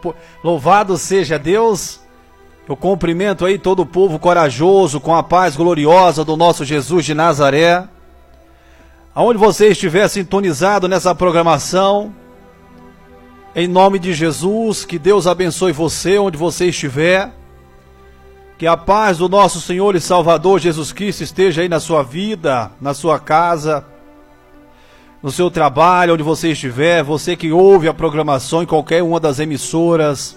Louvado seja Deus. Eu cumprimento aí todo o povo corajoso com a paz gloriosa do nosso Jesus de Nazaré. Aonde você estiver sintonizado nessa programação, em nome de Jesus, que Deus abençoe você onde você estiver. Que a paz do nosso Senhor e Salvador Jesus Cristo esteja aí na sua vida, na sua casa, no seu trabalho, onde você estiver, você que ouve a programação em qualquer uma das emissoras.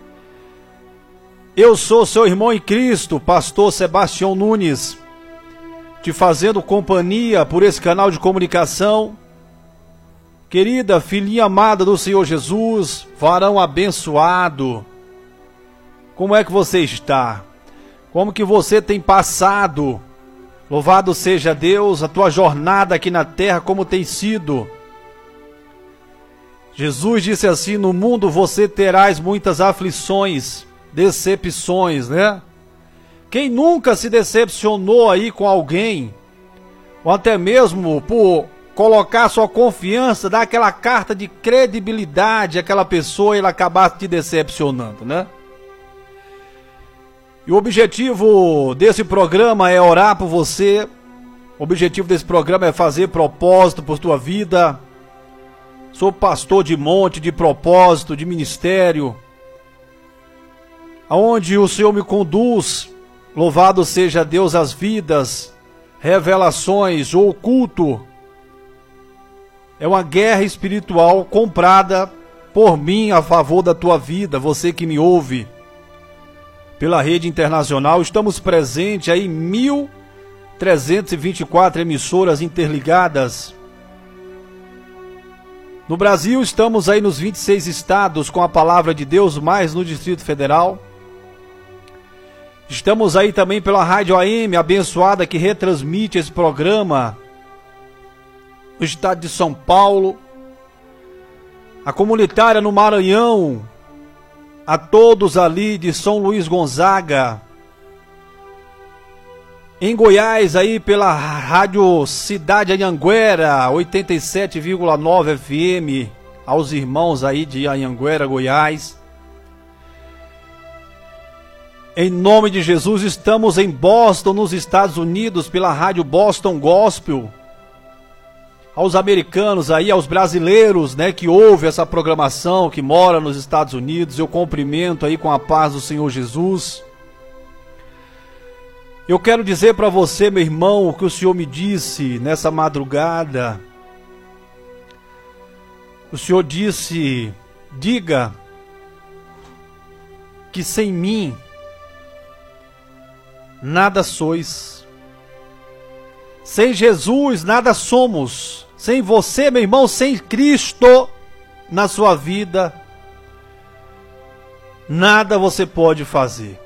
Eu sou seu irmão em Cristo, pastor Sebastião Nunes, te fazendo companhia por esse canal de comunicação. Querida filhinha amada do Senhor Jesus, varão abençoado, como é que você está? Como que você tem passado? Louvado seja Deus, a tua jornada aqui na terra, como tem sido? Jesus disse assim: no mundo você terás muitas aflições, decepções, né? Quem nunca se decepcionou aí com alguém, ou até mesmo por colocar sua confiança, dar aquela carta de credibilidade àquela pessoa e ela acabar te decepcionando, né? E o objetivo desse programa é orar por você. O objetivo desse programa é fazer propósito por tua vida. Sou pastor de monte, de propósito, de ministério, aonde o Senhor me conduz. Louvado seja Deus, as vidas, revelações, o oculto. É uma guerra espiritual comprada por mim a favor da tua vida, você que me ouve pela rede internacional. Estamos presentes aí em 1.324 emissoras interligadas. No Brasil estamos aí nos 26 estados com a palavra de Deus, mais no Distrito Federal. Estamos aí também pela Rádio AM, abençoada, que retransmite esse programa no estado de São Paulo. A comunitária no Maranhão, a todos ali de São Luís Gonzaga. Em Goiás, aí pela Rádio Cidade Anhanguera, 87,9 FM, aos irmãos aí de Anhanguera, Goiás. Em nome de Jesus, estamos em Boston, nos Estados Unidos, pela Rádio Boston Gospel. Aos americanos aí, aos brasileiros, né, que ouvem essa programação, que moram nos Estados Unidos, eu cumprimento aí com a paz do Senhor Jesus. Eu quero dizer para você, meu irmão, o que o Senhor me disse nessa madrugada. O Senhor disse: diga que sem mim nada sois. Sem Jesus nada somos. Sem você, meu irmão, sem Cristo na sua vida, nada você pode fazer.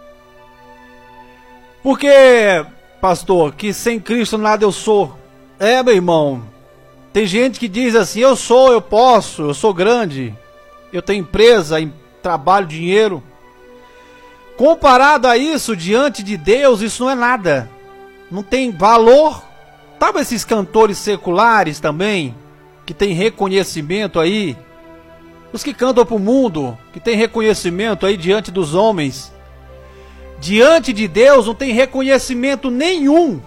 Porque, pastor, que sem Cristo nada eu sou. Meu irmão, tem gente que diz assim: eu sou, eu posso, eu sou grande, eu tenho empresa, trabalho, dinheiro. Comparado a isso, diante de Deus, isso não é nada. Não tem valor. Sabe esses cantores seculares também, que tem reconhecimento aí? Os que cantam para o mundo, que tem reconhecimento aí diante dos homens. Diante de Deus não tem reconhecimento nenhum.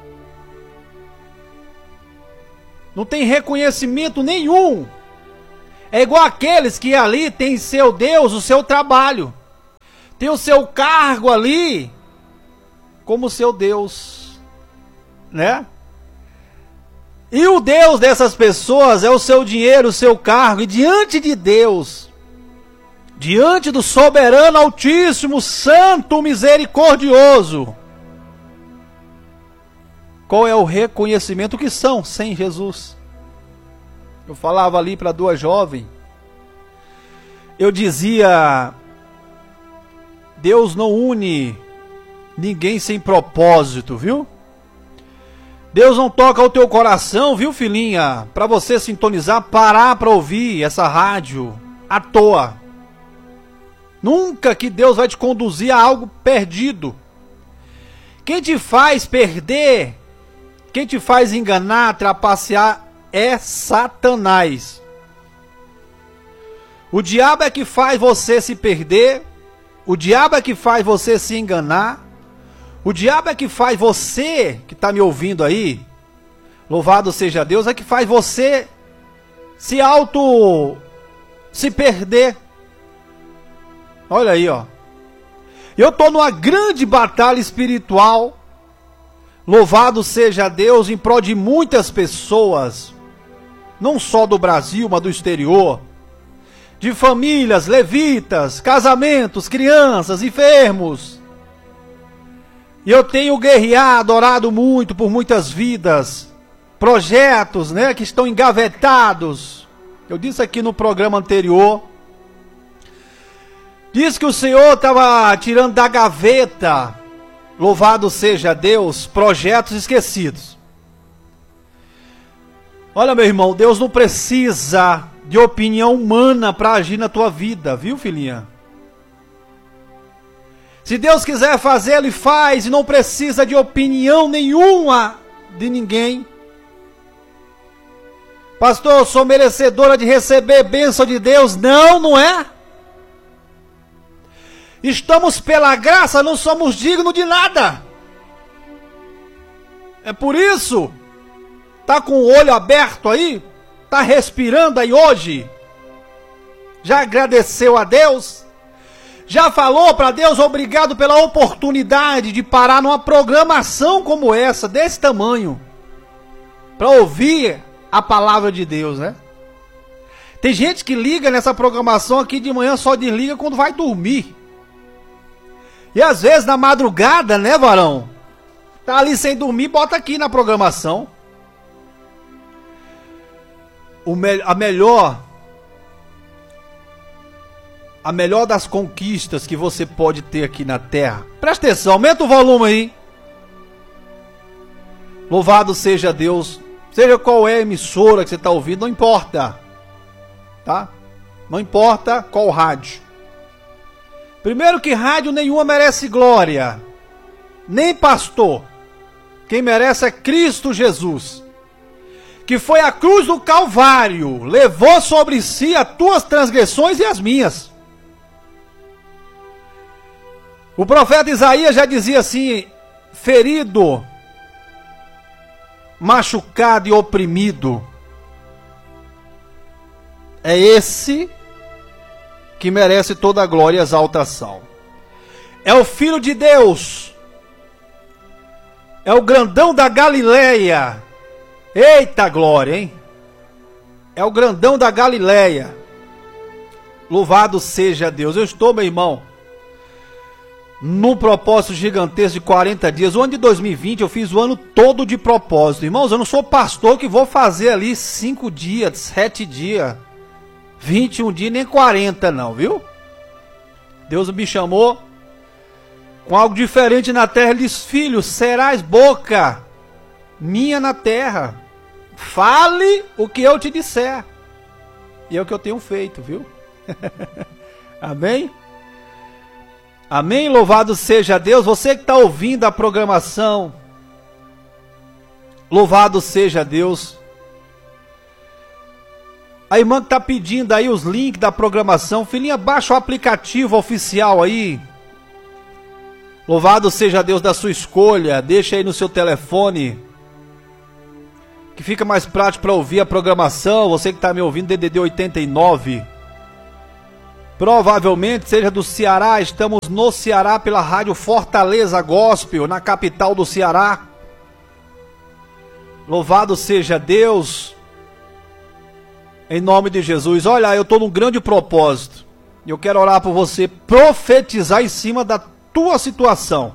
Não tem reconhecimento nenhum. É igual aqueles que ali tem seu Deus, o seu trabalho. Tem o seu cargo ali como seu Deus, né? E o Deus dessas pessoas é o seu dinheiro, o seu cargo. E diante de Deus, diante do soberano altíssimo, santo, misericordioso, qual é o reconhecimento que são sem Jesus? Eu falava ali para duas jovens, eu dizia: Deus não une ninguém sem propósito, viu? Deus não toca o teu coração, viu, filhinha? Para você sintonizar, parar para ouvir essa rádio à toa. Nunca que Deus vai te conduzir a algo perdido. Quem te faz perder, quem te faz enganar, trapacear, é Satanás. O diabo é que faz você se perder. O diabo é que faz você se enganar. O diabo é que faz você, que está me ouvindo aí, louvado seja Deus, é que faz você se perder. Olha aí, ó. Eu estou numa grande batalha espiritual, louvado seja Deus, em prol de muitas pessoas, não só do Brasil, mas do exterior, de famílias, levitas, casamentos, crianças, enfermos. E eu tenho guerreado, orado muito por muitas vidas, projetos, né, que estão engavetados. Eu disse aqui no programa anterior, diz que o Senhor estava tirando da gaveta, louvado seja Deus, projetos esquecidos. Olha, meu irmão, Deus não precisa de opinião humana para agir na tua vida, viu, filhinha? Se Deus quiser fazer, Ele faz e não precisa de opinião nenhuma de ninguém. Pastor, eu sou merecedora de receber bênção de Deus. Não, não é? Estamos pela graça, não somos dignos de nada. É por isso, tá com o olho aberto aí? Tá respirando aí hoje? Já agradeceu a Deus? Já falou para Deus obrigado pela oportunidade de parar numa programação como essa, desse tamanho, para ouvir a palavra de Deus, né? Tem gente que liga nessa programação aqui de manhã, só desliga quando vai dormir. E às vezes na madrugada, né, varão? Tá ali sem dormir, bota aqui na programação. A melhor das conquistas que você pode ter aqui na terra. Presta atenção, aumenta o volume aí. Louvado seja Deus. Seja qual é a emissora que você está ouvindo, não importa. Tá? Não importa qual rádio. Primeiro que rádio nenhuma merece glória. Nem pastor. Quem merece é Cristo Jesus, que foi a cruz do Calvário, levou sobre si as tuas transgressões e as minhas. O profeta Isaías já dizia assim: ferido, machucado e oprimido, é esse que merece toda a glória e exaltação. É o Filho de Deus, é o grandão da Galileia. Eita glória, hein? É o grandão da Galileia. Louvado seja Deus. Eu estou, meu irmão, num propósito gigantesco de 40 dias. O ano de 2020 eu fiz o ano todo de propósito. Irmãos, eu não sou pastor que vou fazer ali 5 dias, 7 dias, 21 dias, nem 40 não, viu? Deus me chamou com algo diferente na terra. Ele disse: filho, serás boca minha na terra. Fale o que eu te disser. E é o que eu tenho feito, viu? Amém? Amém? Louvado seja Deus. Você que está ouvindo a programação, louvado seja Deus. A irmã que está pedindo aí os links da programação, filhinha, baixa o aplicativo oficial aí. Louvado seja Deus da sua escolha. Deixa aí no seu telefone, que fica mais prático para ouvir a programação. Você que está me ouvindo, DDD 89. Provavelmente seja do Ceará. Estamos no Ceará pela rádio Fortaleza Gospel, na capital do Ceará. Louvado seja Deus. Em nome de Jesus. Olha, eu estou num grande propósito. Eu quero orar por você, profetizar em cima da tua situação.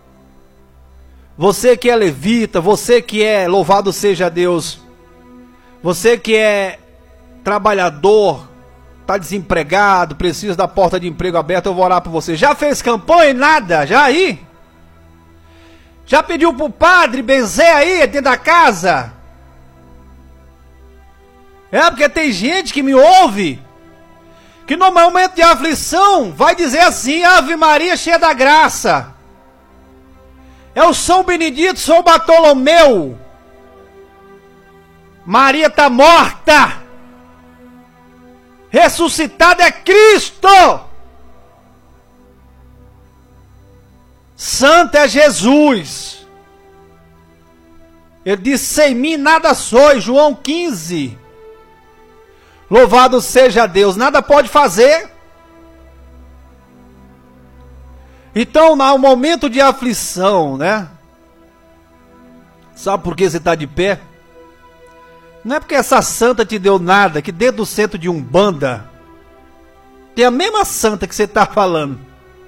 Você que é levita, você que é, louvado seja Deus, você que é trabalhador, está desempregado, precisa da porta de emprego aberta, eu vou orar por você. Já fez campanha e nada? Já aí? Já pediu para o padre benzer aí dentro da casa? É, porque tem gente que me ouve, que no momento de aflição vai dizer assim: Ave Maria cheia da graça. É o São Benedito, São Bartolomeu. Maria está morta. ressuscitado é Cristo. Santo é Jesus. Ele disse: sem mim nada sois, João 15. Louvado seja Deus, nada pode fazer. Então, no momento de aflição, né? Sabe por que você está de pé? Não é porque essa santa te deu nada, que dentro do centro de Umbanda tem a mesma santa que você está falando.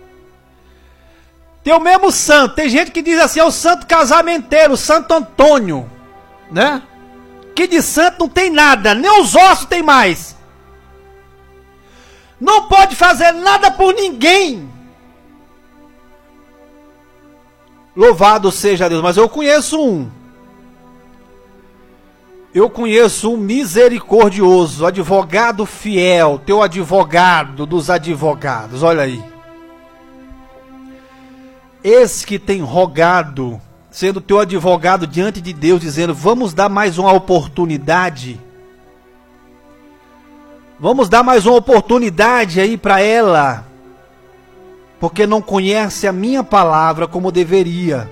Tem o mesmo santo. Tem gente que diz assim: é o santo casamenteiro, o Santo Antônio, né? Que de santo não tem nada, nem os ossos tem mais. Não pode fazer nada por ninguém. Louvado seja Deus. Mas eu conheço um. Eu conheço um misericordioso, advogado fiel, teu advogado dos advogados. Olha aí. Esse que tem rogado, sendo teu advogado diante de Deus, dizendo: vamos dar mais uma oportunidade. Vamos dar mais uma oportunidade aí para ela, porque não conhece a minha palavra como deveria.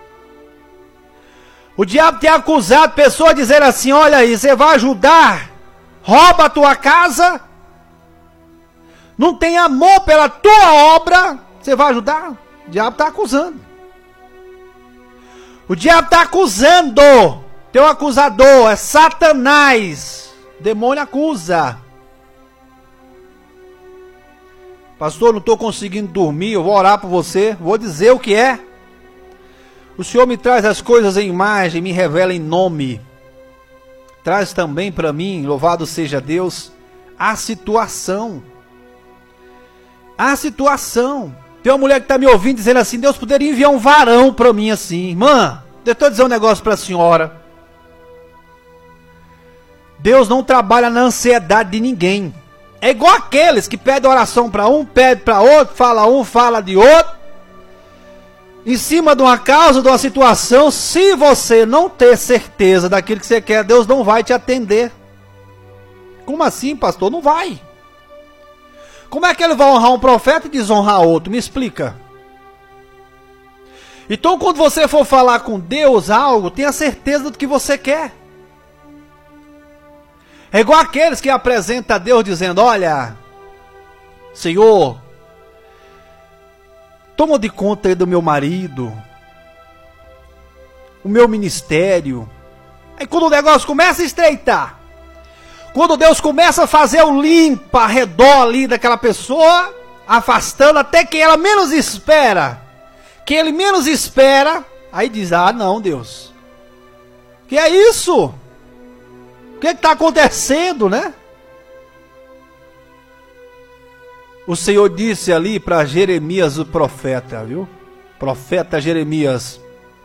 O diabo tem acusado pessoas a dizer assim: olha aí, você vai ajudar, rouba a tua casa, não tem amor pela tua obra, você vai ajudar? O diabo está acusando. O diabo está acusando. Teu acusador é Satanás. O demônio acusa. Pastor, não estou conseguindo dormir, eu vou orar por você, vou dizer o que é. O Senhor me traz as coisas em imagem, me revela em nome. Traz também para mim, louvado seja Deus, a situação. A situação. Tem uma mulher que está me ouvindo dizendo assim: Deus poderia enviar um varão para mim assim. Irmã, deixa eu dizer um negócio para a senhora. Deus não trabalha na ansiedade de ninguém. É igual aqueles que pedem oração para um, pede para outro, fala de outro. Em cima de uma causa, de uma situação, se você não ter certeza daquilo que você quer, Deus não vai te atender. Como assim, pastor? Não vai. Como é que ele vai honrar um profeta e desonrar outro? Me explica. Então, quando você for falar com Deus algo, tenha certeza do que você quer. É igual aqueles que apresentam a Deus dizendo: olha, Senhor, toma de conta aí do meu marido, o meu ministério. Aí quando o negócio começa a estreitar, quando Deus começa a fazer o limpa ao redor ali daquela pessoa, afastando até quem ela menos espera, quem ele menos espera, aí diz: ah não, Deus, que é isso? O que está acontecendo, né? O Senhor disse ali para Jeremias, o profeta, viu? Profeta Jeremias: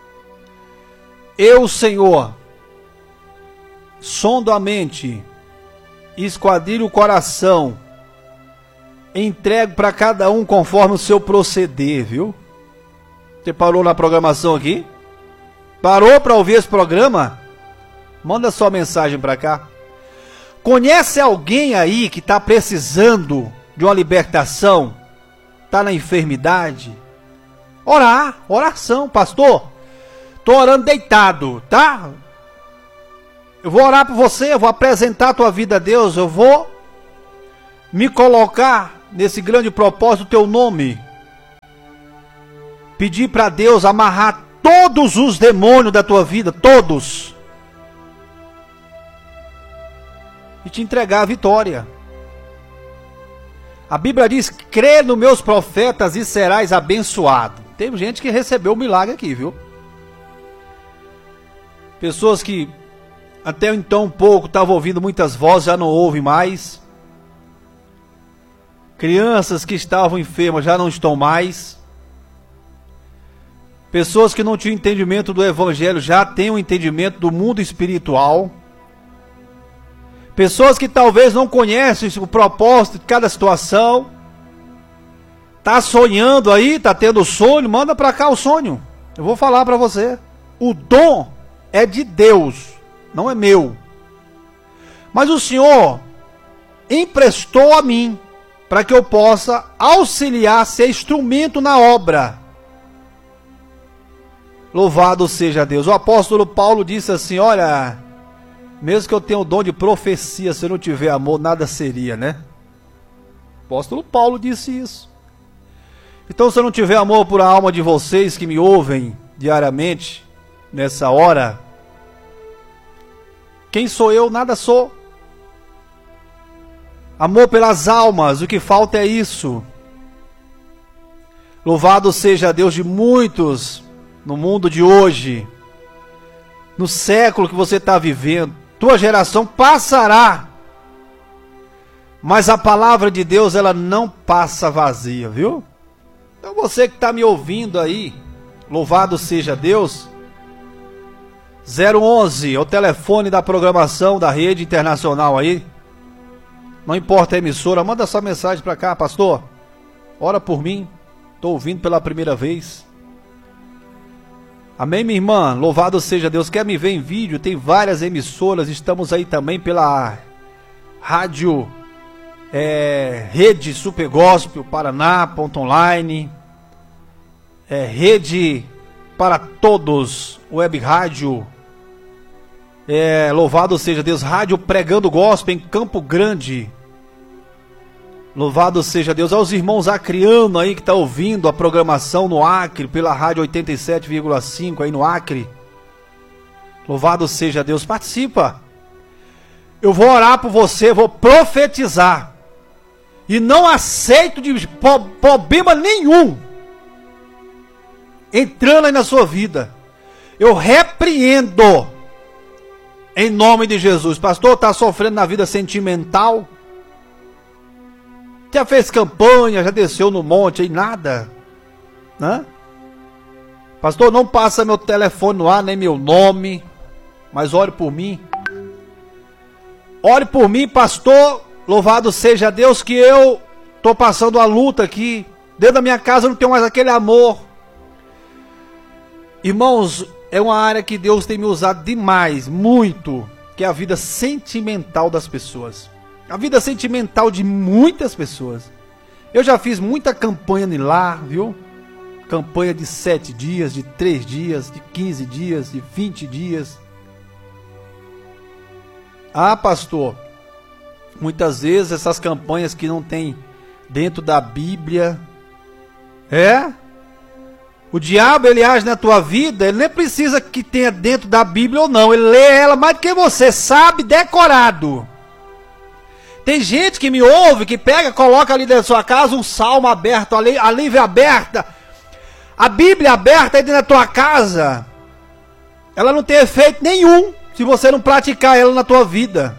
eu, Senhor, sondo a mente, esquadrilho o coração, entrego para cada um conforme o seu proceder, viu? Você parou na programação aqui? Parou para ouvir esse programa? Manda sua mensagem para cá. Conhece alguém aí que está precisando de uma libertação? Está na enfermidade? Orar, oração, pastor. Estou orando deitado, tá? Eu vou orar por você, eu vou apresentar a tua vida a Deus, eu vou me colocar nesse grande propósito, teu nome. Pedir para Deus amarrar todos os demônios da tua vida, todos. E te entregar a vitória. A Bíblia diz: crê nos meus profetas e serás abençoado. Tem gente que recebeu o milagre aqui, viu? Pessoas que até então um pouco estavam ouvindo muitas vozes, já não ouvem mais. Crianças que estavam enfermas já não estão mais. Pessoas que não tinham entendimento do Evangelho já têm um entendimento do mundo espiritual. Pessoas que talvez não conhecem o propósito de cada situação. Tá sonhando aí, tá tendo sonho, manda para cá o sonho. Eu vou falar para você. O dom é de Deus, não é meu. Mas o Senhor emprestou a mim, para que eu possa auxiliar, ser instrumento na obra. Louvado seja Deus. O apóstolo Paulo disse assim, olha, mesmo que eu tenha o dom de profecia, se eu não tiver amor, nada seria, né? O apóstolo Paulo disse isso. Então, se eu não tiver amor por a alma de vocês que me ouvem diariamente, nessa hora, quem sou eu? Nada sou. Amor pelas almas, o que falta é isso. Louvado seja Deus de muitos no mundo de hoje, no século que você está vivendo. Tua geração passará, mas a palavra de Deus, ela não passa vazia, viu? Então você que está me ouvindo aí, louvado seja Deus. 011 é o telefone da programação da rede internacional aí. Não importa a emissora, manda sua mensagem para cá, pastor. Ora por mim, estou ouvindo pela primeira vez. Amém, minha irmã? Louvado seja Deus. Quer me ver em vídeo? Tem várias emissoras. Estamos aí também pela rádio Rede Super Gospel Paraná.online, Rede para Todos, Web Rádio, louvado seja Deus, Rádio Pregando Gospel em Campo Grande. Louvado seja Deus. Aos irmãos acrianos aí que tá ouvindo a programação no Acre, pela rádio 87,5 aí no Acre. Louvado seja Deus. Participa. Eu vou orar por você, vou profetizar. E não aceito de problema nenhum entrando aí na sua vida. Eu repreendo em nome de Jesus. Pastor, está sofrendo na vida sentimental? Já fez campanha, já desceu no monte aí, nada, né? Pastor, não passa meu telefone no ar, nem meu nome, mas ore por mim. Ore por mim, pastor. Louvado seja Deus que eu estou passando a luta aqui. Dentro da minha casa eu não tenho mais aquele amor. Irmãos, é uma área que Deus tem me usado demais, muito, que é a vida sentimental das pessoas. A vida sentimental de muitas pessoas. Eu já fiz muita campanha no lar, viu? Campanha de 7 dias, de 3 dias, de 15 dias, de 20 dias. Ah, pastor, muitas vezes essas campanhas que não tem dentro da Bíblia. O diabo, ele age na tua vida, ele nem precisa que tenha dentro da Bíblia ou não. Ele lê ela mais do que você, sabe, decorado. Tem gente que me ouve, que pega, coloca ali dentro da sua casa um salmo aberto, a Bíblia aberta. A Bíblia aberta aí dentro da tua casa, ela não tem efeito nenhum se você não praticar ela na tua vida.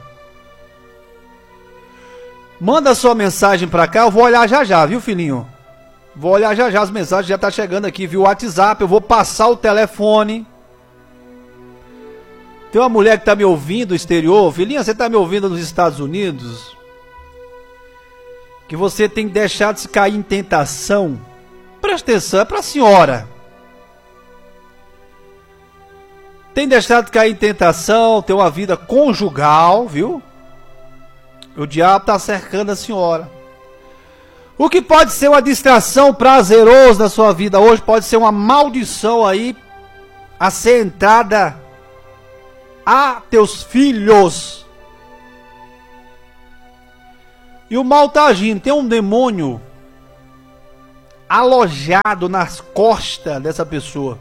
Manda sua mensagem pra cá, eu vou olhar já já, viu, filhinho? Vou olhar já já, as mensagens já tá chegando aqui, viu? WhatsApp, eu vou passar o telefone. Tem uma mulher que tá me ouvindo do exterior. Filhinha, você tá me ouvindo nos Estados Unidos? Que você tem que deixar de se cair em tentação. Presta atenção, é pra senhora. Tem deixado de cair em tentação, ter uma vida conjugal, viu? O diabo tá cercando a senhora. O que pode ser uma distração prazerosa na sua vida hoje, pode ser uma maldição aí a ser entrada a teus filhos. E o mal está agindo. Tem um demônio alojado nas costas dessa pessoa,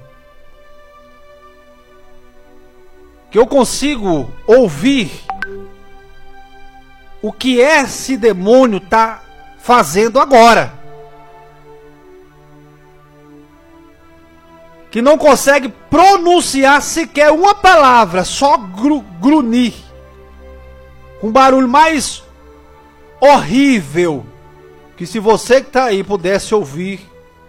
que eu consigo ouvir o que esse demônio está fazendo agora, que não consegue pronunciar sequer uma palavra, só grunhir, com um barulho mais horrível, que se você que está aí pudesse ouvir,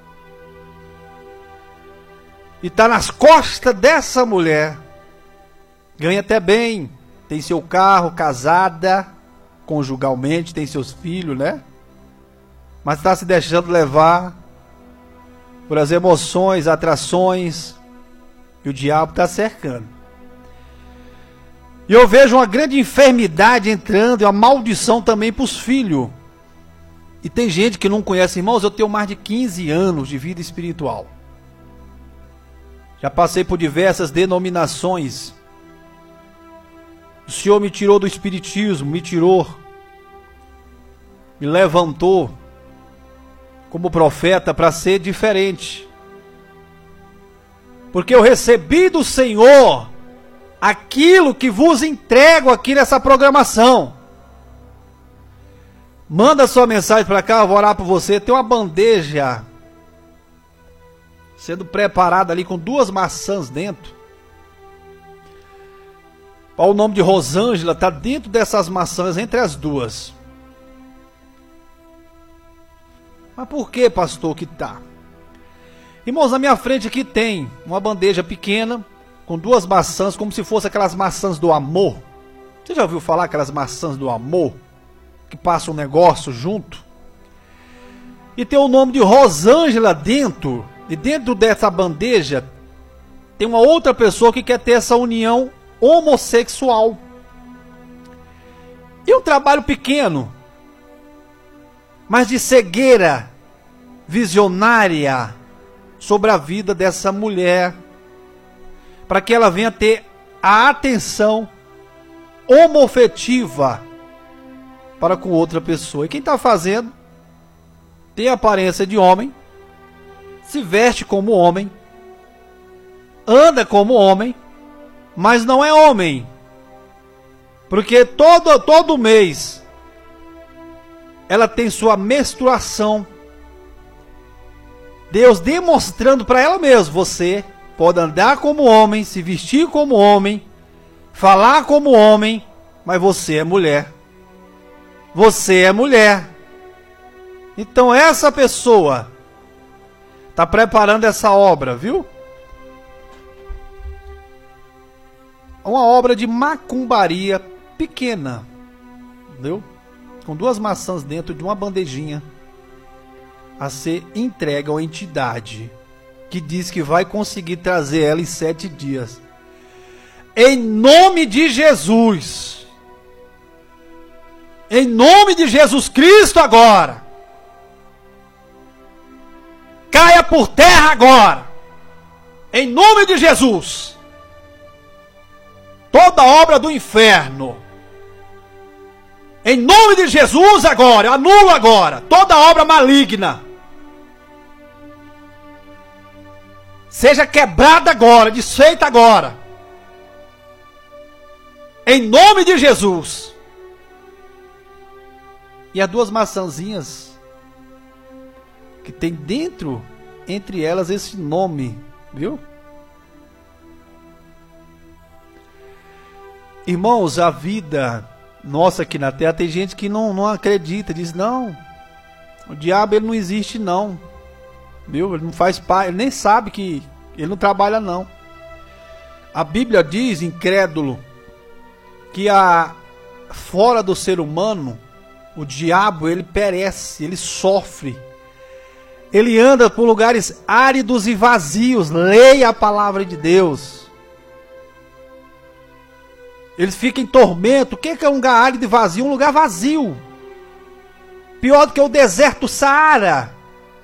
e está nas costas dessa mulher, ganha até bem, tem seu carro, casada, conjugalmente, tem seus filhos, né? Mas está se deixando levar por as emoções, atrações, e o diabo está cercando. E eu vejo uma grande enfermidade entrando e uma maldição também para os filhos. E tem gente que não conhece, irmãos, eu tenho mais de 15 anos de vida espiritual. Já passei por diversas denominações. O Senhor me tirou do espiritismo, me levantou como profeta para ser diferente. Porque eu recebi do Senhor aquilo que vos entrego aqui nessa programação. Manda sua mensagem para cá, eu vou orar por você. Tem uma bandeja sendo preparada ali com 2 maçãs dentro. O nome de Rosângela está dentro dessas maçãs, entre as 2. Mas por que, pastor, que está? Irmãos, na minha frente aqui tem uma bandeja pequena com 2 maçãs, como se fossem aquelas maçãs do amor. Você já ouviu falar aquelas maçãs do amor? Que passa um negócio junto? E tem o nome de Rosângela dentro. E dentro dessa bandeja tem uma outra pessoa que quer ter essa união homossexual. E um trabalho pequeno, mas de cegueira visionária sobre a vida dessa mulher, para que ela venha ter a atenção homoafetiva para com outra pessoa. E quem está fazendo tem a aparência de homem, se veste como homem, anda como homem, mas não é homem. Porque todo mês ela tem sua menstruação. Deus demonstrando para ela mesma: você pode andar como homem, se vestir como homem, falar como homem, mas você é mulher. Você é mulher. Então essa pessoa está preparando essa obra, viu? Uma obra de macumbaria pequena, viu? Com 2 maçãs dentro de uma bandejinha, a ser entregue a uma entidade que diz que vai conseguir trazer ela em 7 dias. Em nome de Jesus. Em nome de Jesus Cristo agora. Caia por terra agora. Em nome de Jesus. Toda obra do inferno. Em nome de Jesus agora. Eu anulo agora toda obra maligna. Seja quebrada agora, desfeita agora. Em nome de Jesus. E as 2 maçãzinhas que tem dentro, entre elas, esse nome, viu? Irmãos, a vida nossa aqui na terra, tem gente que não acredita, diz: não, o diabo ele não existe não, viu? Ele não faz parte, ele nem sabe que ele não trabalha não. A Bíblia diz, incrédulo, que fora do ser humano, o diabo ele perece, ele sofre. Ele anda por lugares áridos e vazios. Leia a palavra de Deus. Eles ficam em tormento. O que é um lugar árido e vazio? Um lugar vazio. Pior do que o deserto Saara.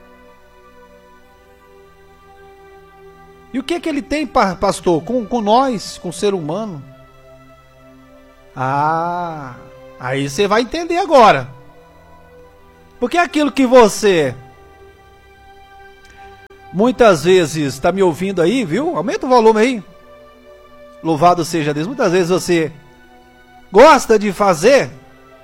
E o que ele tem, pastor? Com nós, com o ser humano? Aí você vai entender agora. Porque aquilo que você muitas vezes está me ouvindo aí, viu? Aumenta o volume aí. Louvado seja Deus. Muitas vezes você gosta de fazer,